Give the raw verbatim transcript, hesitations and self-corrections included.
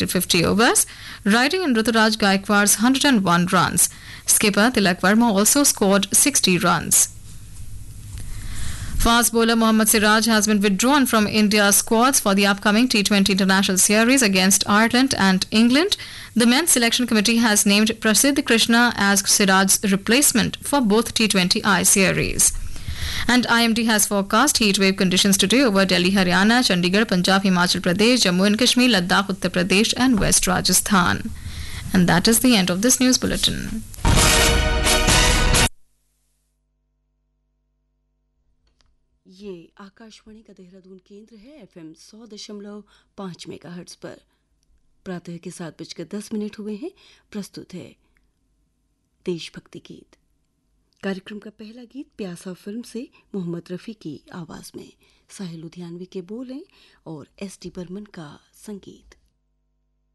completed fifty overs, riding in Ruturaj Gaikwad's one hundred one runs. Skipper Tilak Verma also scored sixty runs. Fast bowler Mohammad Siraj has been withdrawn from India's squads for the upcoming T twenty International Series against Ireland and England. The men's selection committee has named Prasidh Krishna as Siraj's replacement for both T twenty I series. And I M D has forecast heat wave conditions today over Delhi, Haryana, Chandigarh, Punjab, Himachal Pradesh, Jammu and Kashmir, Ladakh, Uttar Pradesh and West Rajasthan. And that is the end of this news bulletin. ये आकाशवाणी का देहरादून केंद्र है FM सौ दशमलव पाँच megahertz पर। प्रातः के सात बजकर दस मिनट हुए हैं। प्रस्तुत है देशभक्ति गीत। कार्यक्रम का पहला गीत प्यासा फिल्म से मोहम्मद रफ़ी की आवाज़ में, साहिल लुधियानवी के बोल हैं और एस डी बर्मन का संगीत।